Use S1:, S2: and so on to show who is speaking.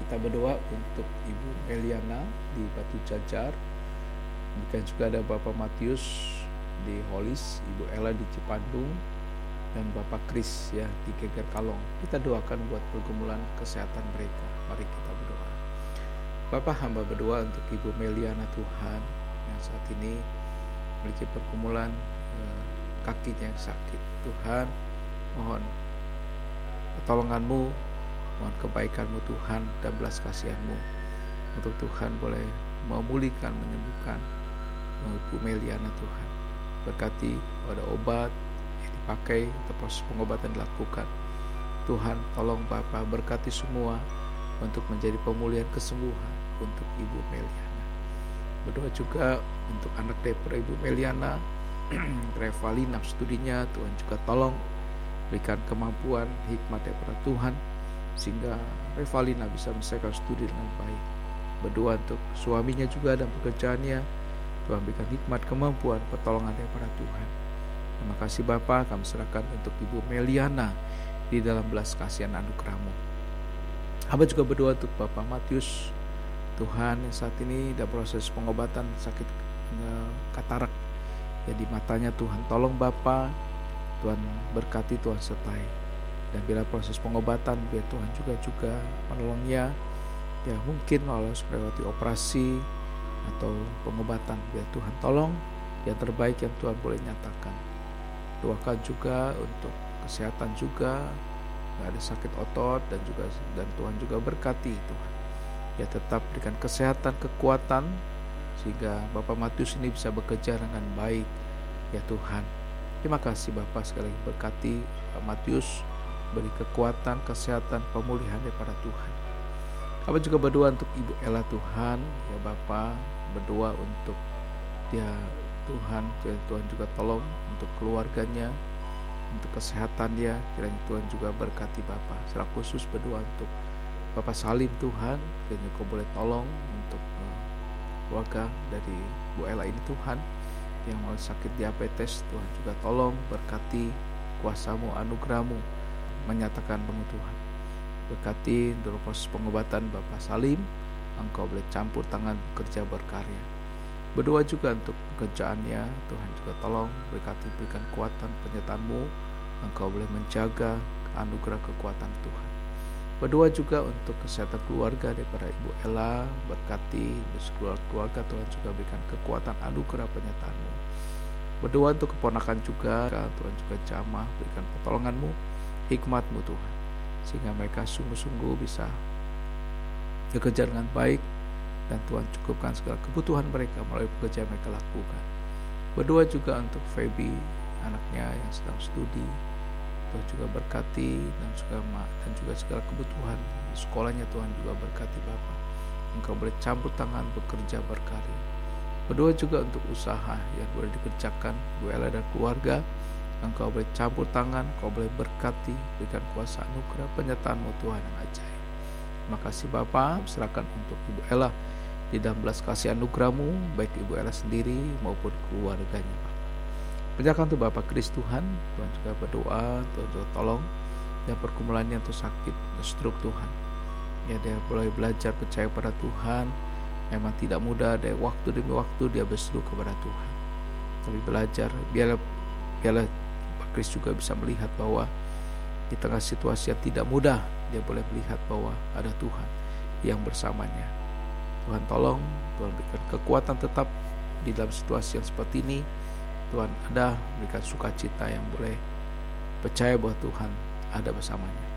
S1: kita berdoa untuk Ibu Meliana di Batu Jajar. Demikian juga ada Bapak Matius di Holis, Ibu Ella di Cipandung, dan Bapak Kris ya di Geger Kalong. Kita doakan buat pergumulan kesehatan mereka. Mari kita berdoa. Bapak, hamba berdoa untuk Ibu Meliana Tuhan yang saat ini memiliki pergumulan kakinya yang sakit. Tuhan, mohon pertolongan-Mu, mohon kebaikan-Mu Tuhan dan belas kasihan-Mu untuk Tuhan boleh memulihkan, menyembuhkan Ibu Meliana Tuhan. Berkati pada obat yang dipakai atau proses pengobatan dilakukan. Tuhan, tolong Bapa berkati semua untuk menjadi pemulihan kesembuhan untuk Ibu Meliana. Berdoa juga untuk anak daripada Ibu Meliana, Revalina studinya, Tuhan juga tolong berikan kemampuan, hikmat daripada Tuhan sehingga Revalina bisa menyelesaikan studi dengan baik. Berdoa untuk suaminya juga dan pekerjaannya, Tuhan berikan hikmat, kemampuan, pertolongan daripada Tuhan. Terima kasih Bapa, kami serahkan untuk Ibu Meliana di dalam belas kasihan anugerah-Mu. Hamba juga berdoa untuk Bapak Matius, Tuhan yang saat ini dalam proses pengobatan sakit katarak ya di matanya. Tuhan tolong Bapa, Tuhan berkati, Tuhan sertai. Dan bila proses pengobatan biar Tuhan juga menolongnya ya, mungkin harus melewati operasi atau pengobatan, biar Tuhan tolong yang terbaik yang Tuhan boleh nyatakan. Doakan juga untuk kesehatan juga, nggak ada sakit otot dan Tuhan juga berkati Tuhan ya, tetap berikan kesehatan, kekuatan sehingga Bapak Matius ini bisa bekerja dengan baik ya Tuhan. Terima kasih Bapak, sekali lagi berkati Pak Matius, beri kekuatan, kesehatan, pemulihan daripada Tuhan. Kami juga berdoa untuk Ibu Ella Tuhan ya Bapak, berdoa untuk dia Tuhan, Tuhan juga tolong untuk keluarganya, untuk kesehatan dia, kiranya Tuhan juga berkati Bapak. Secara khusus berdoa untuk Bapak Salim Tuhan, kiranya Kau boleh tolong untuk keluarga dari Bu Ella ini Tuhan yang sakit diabetes. Tuhan juga tolong berkati, kuasa-Mu, anugerah-Mu menyatakan Tuhan. Berkati dalam proses pengobatan Bapak Salim, Engkau boleh campur tangan bekerja berkarya. Berdoa juga untuk pekerjaannya, Tuhan juga tolong berkati, berikan kuatan penyertaan-Mu, Engkau boleh menjaga anugerah kekuatan Tuhan. Berdoa juga untuk kesehatan keluarga daripada Ibu Ella, berkati seluruh keluarga, Tuhan juga berikan kekuatan anugerah penyertaan-Mu. Berdoa untuk keponakan juga, Tuhan juga jamah, berikan pertolongan-Mu, hikmat-Mu Tuhan, sehingga mereka sungguh-sungguh bisa bekerja dengan baik dan Tuhan cukupkan segala kebutuhan mereka melalui pekerjaan mereka lakukan. Berdoa juga untuk Feby, anaknya yang sedang studi, Tuhan juga berkati dan juga segala kebutuhan di sekolahnya. Tuhan juga berkati Bapa, Engkau boleh campur tangan bekerja berkarya. Berdoa juga untuk usaha yang boleh dikerjakan Bu Ella dan keluarga, Engkau boleh campur tangan, Kau boleh berkati, berikan kuasa anugerah penyertaan-Mu Tuhan yang ajaib. Terima kasih Bapa, serahkan untuk Ibu Ella di dalam belas kasih anugerah-Mu, baik Ibu Ella sendiri maupun keluarganya Bapa. Penyerahkan untuk Bapak Kris Tuhan, Tuhan juga berdoa, Tuhan juga tolong yang pergumulannya untuk sakit stroke Tuhan. Ya, dia boleh belajar percaya pada Tuhan. Memang tidak mudah, dari waktu demi waktu dia berseru kepada Tuhan. Tapi belajar, biarlah Pak Kris juga bisa melihat bahwa di tengah situasi yang tidak mudah, dia boleh melihat bahwa ada Tuhan yang bersamanya. Tuhan tolong, Tuhan berikan kekuatan tetap di dalam situasi yang seperti ini. Tuhan ada berikan sukacita yang boleh percaya bahwa Tuhan ada bersamanya.